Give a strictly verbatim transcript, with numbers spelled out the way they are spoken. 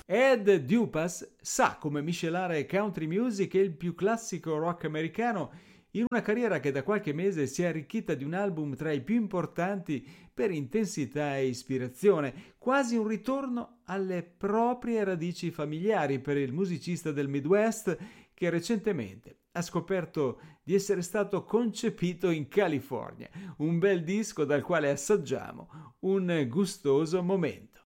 Ed Dupas sa come miscelare country music e il più classico rock americano in una carriera che da qualche mese si è arricchita di un album tra i più importanti per intensità e ispirazione, quasi un ritorno alle proprie radici familiari per il musicista del Midwest che recentemente ha scoperto di essere stato concepito in California, un bel disco dal quale assaggiamo un gustoso momento.